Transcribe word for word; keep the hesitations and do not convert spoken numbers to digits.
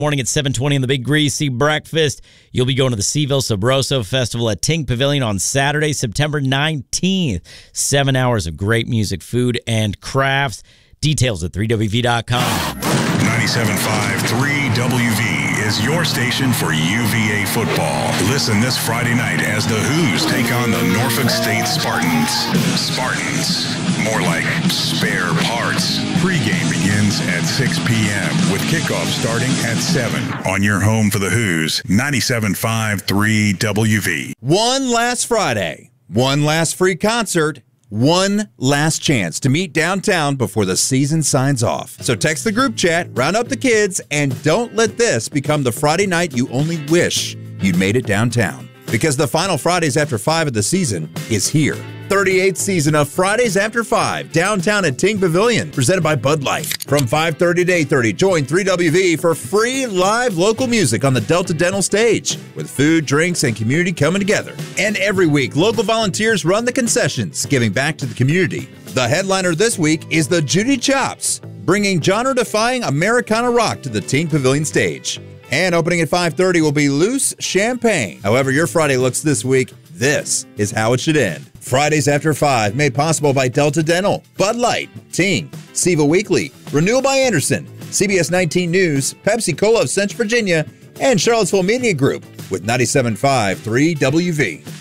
Morning at seven twenty in the Big Greasy Breakfast. You'll be going to the Seville Sabroso Festival at Ting Pavilion on Saturday, September nineteenth. Seven hours of great music, food, and crafts. Details at three W V dot com. ninety-seven point five three W V is your station for U V A football. Listen this Friday night as the Who's take on the Norfolk State Spartans. Spartans, more like spare parts. Pre-game begins at six p.m. with kickoff starting at seven on your home for the Who's, ninety-seven point five three W V. One last Friday, one last free concert, one last chance to meet downtown before the season signs off. So text the group chat, round up the kids, and don't let this become the Friday night you only wish you'd made it downtown. Because the final Fridays After five of the season is here. thirty-eighth season of Fridays After five, downtown at Ting Pavilion, presented by Bud Light. From five thirty to eight thirty, join three W V for free live local music on the Delta Dental stage, with food, drinks, and community coming together. And every week, local volunteers run the concessions, giving back to the community. The headliner this week is the Judy Chops, bringing genre-defying Americana rock to the Ting Pavilion stage. And opening at five thirty will be Loose Champagne. However your Friday looks this week, this is how it should end. Fridays After five, made possible by Delta Dental, Bud Light, Ting, Seva Weekly, Renewal by Anderson, C B S nineteen News, Pepsi Cola of Central Virginia, and Charlottesville Media Group with ninety-seven point five three W V.